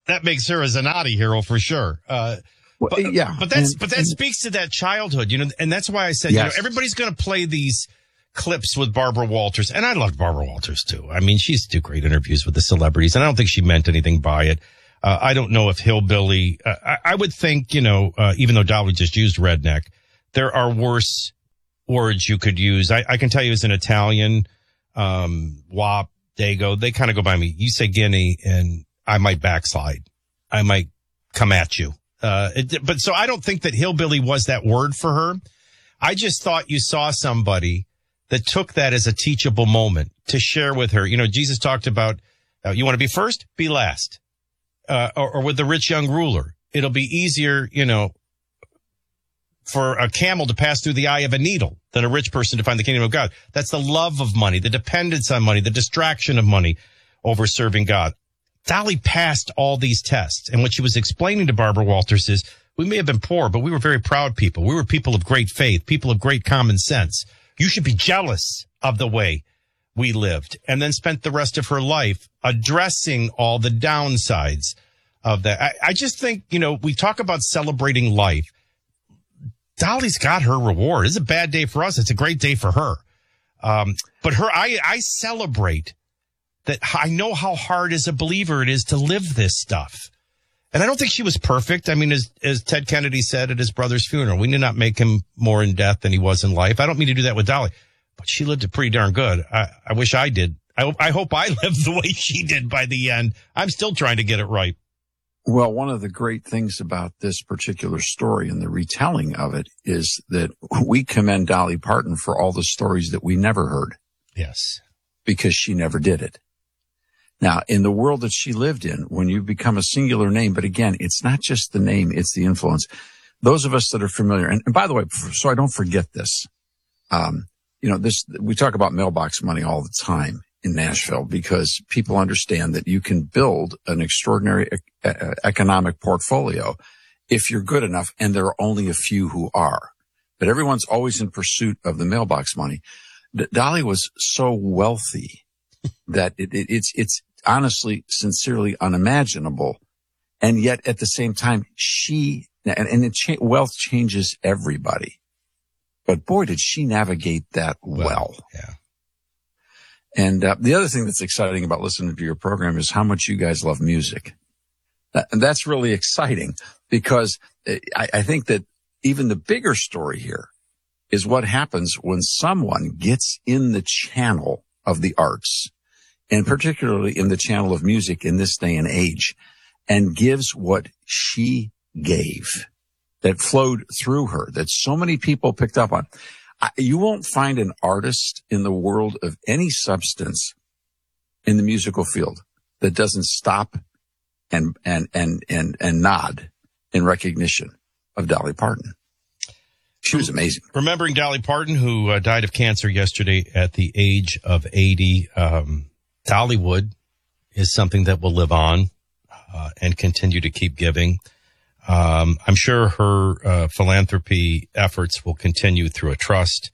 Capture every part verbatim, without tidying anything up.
that makes her a Zanotti hero for sure. Uh, well, but, yeah, but that's and, but that and, speaks to that childhood, you know, and that's why I said, yes. you know, everybody's going to play these clips with Barbara Walters, and I loved Barbara Walters too. I mean, she used to do great interviews with the celebrities, and I don't think she meant anything by it. Uh, I don't know if hillbilly. Uh, I, I would think, you know, uh, even though Dolly just used redneck, there are worse words you could use. I, I can tell you as an Italian, um, W A P, Dago, they kind of go by me. You say Guinea, and I might backslide. I might come at you. Uh, it, but so I don't think that hillbilly was that word for her. I just thought you saw somebody that took that as a teachable moment to share with her. You know, Jesus talked about, uh, you want to be first, be last. Uh, or, or with the rich young ruler, it'll be easier, you know, for a camel to pass through the eye of a needle than a rich person to find the kingdom of God. That's the love of money, the dependence on money, the distraction of money over serving God. Dolly passed all these tests. And what she was explaining to Barbara Walters is, we may have been poor, but we were very proud people. We were people of great faith, people of great common sense. You should be jealous of the way we lived, and then spent the rest of her life addressing all the downsides of that. I, I just think, you know, we talk about celebrating life. Dolly's got her reward. It's a bad day for us. It's a great day for her. Um, but her, I, I celebrate that. I know how hard as a believer it is to live this stuff. And I don't think she was perfect. I mean, as, as Ted Kennedy said at his brother's funeral, we did not make him more in death than he was in life. I don't mean to do that with Dolly, but she lived it pretty darn good. I, I wish I did. I, I hope I lived the way she did by the end. I'm still trying to get it right. Well, one of the great things about this particular story and the retelling of it is that we commend Dolly Parton for all the stories that we never heard. Yes. Because she never did it. Now, in the world that she lived in, when you become a singular name, but again, it's not just the name, it's the influence. Those of us that are familiar, and, and by the way, so I don't forget this, um, you know, this, we talk about mailbox money all the time in Nashville because people understand that you can build an extraordinary e- economic portfolio if you're good enough, and there are only a few who are. But everyone's always in pursuit of the mailbox money. D- Dolly was so wealthy that it, it, it's, it's honestly, sincerely unimaginable. And yet at the same time, she, and, and it cha- wealth changes everybody. But boy, did she navigate that well. well. Yeah. And uh, the other thing that's exciting about listening to your program is how much you guys love music. That, and that's really exciting because I, I think that even the bigger story here is what happens when someone gets in the channel of the arts, and particularly in the channel of music in this day and age, and gives what she gave that flowed through her, that so many people picked up on. I, you won't find an artist in the world of any substance in the musical field that doesn't stop and, and, and, and, and nod in recognition of Dolly Parton. She was amazing. Remembering Dolly Parton, who uh, died of cancer yesterday at the age of eighty. Um, Dollywood is something that will live on uh, and continue to keep giving. Um, I'm sure her uh, philanthropy efforts will continue through a trust,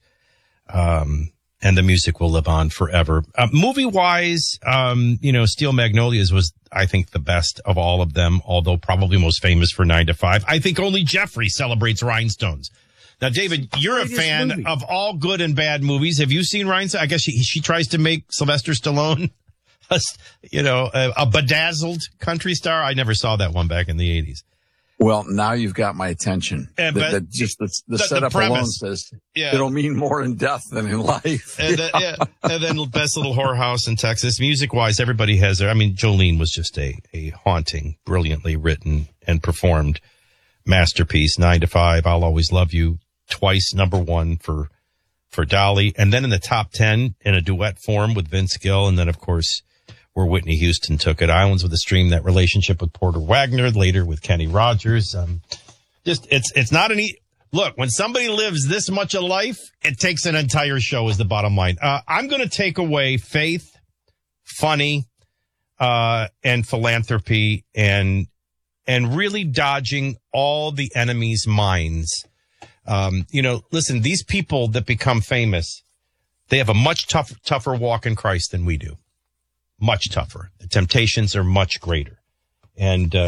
um, and the music will live on forever. Uh, movie-wise, um, you know, Steel Magnolias was, I think, the best of all of them, although probably most famous for nine to five. I think only Jeffrey celebrates Rhinestones. Now, David, you're a fan movie. of all good and bad movies. Have you seen Rhinestones? I guess she, she tries to make Sylvester Stallone, a, you know, a, a bedazzled country star. I never saw that one back in the eighties. Well, now you've got my attention. And, the, but, the, just the, the, the the setup premise, alone says yeah. It'll mean more in death than in life. And, then, yeah. and then Best Little Whorehouse in Texas. Music-wise, everybody has their, I mean, Jolene was just a, a haunting, brilliantly written and performed masterpiece. Nine to Five, I'll Always Love You, twice number one for for Dolly. And then in the top ten in a duet form with Vince Gill. And then, of course, where Whitney Houston took it. Islands with a Stream, that relationship with Porter Wagner, later with Kenny Rogers. Um, just, it's, it's not an e- look, when somebody lives this much of life, it takes an entire show is the bottom line. Uh, I'm going to take away faith, funny, uh, and philanthropy and, and really dodging all the enemy's minds. Um, you know, listen, these people that become famous, they have a much tough, tougher walk in Christ than we do. Much tougher. The temptations are much greater. And, uh,